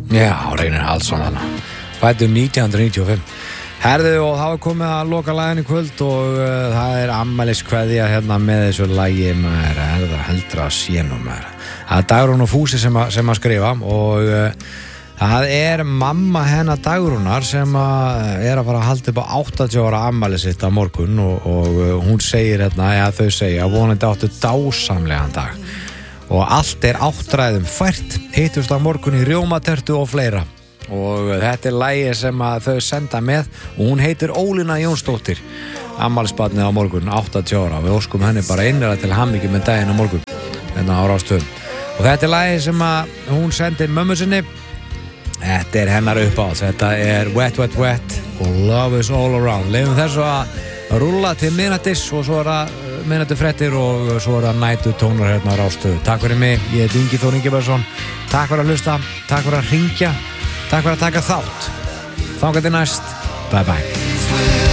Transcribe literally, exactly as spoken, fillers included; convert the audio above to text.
Já, Reynir Hallsson þannig fæddur nítján hundruð níutíu og fimm. Herðu, og það var komið að loka laginu í kvöld og uh, það er afmæliskveðja hérna með þessu lagi maður, er það heldur að sé nú maður. Það er Dagrún og Fúsi sem, a, sem að skrifa og uh, það er mamma hennar Dagrúnar sem að er að fara að halda upp á áttatíu ára afmæli sitt á morgun og, og uh, hún segir hérna, ja þau segja vonandi áttu dásamlegan dag og allt er áttræðum fært, hittust á morgun í rjómatertu og fleira. Og þetta er lagi sem að þau senda með og hún heitir Ólína Jónsdóttir, afmælisbarnið á morgun áttatíu ára. Við óskum henni bara innlega til hamingju með daginn á morgun hérna á Rástöðum. Og þetta er lagi sem að hún sendir mömmu sinni. Þetta er hennar uppáhalds. Þetta er Wet Wet Wet og Love Is All Around. Leifum þessu að rúlla til miðnættis og svo er það miðnættufréttir og svo er það nætutónar hérna á Rástöðu. Takk fyrir mig, ég heit Ingi Þór Ingibergsson. Takk fyrir að hlusta, takk fyrir að hringja. Takk fyrir að taka þátt. Þangað til næst. Bye bye.